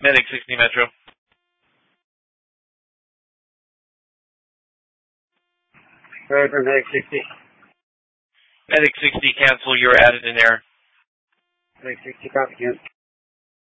Medic 60 Metro. Ready for Medic 60. Medic 60, cancel, you're added in error. Medic 60, copy, cancel.